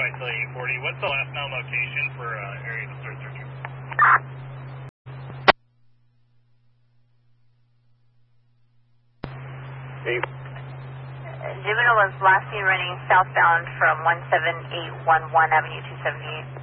Visalia 840. What's the last known location for area to start searching? Dave? Juvenile was last seen running southbound from 17811 Avenue 278.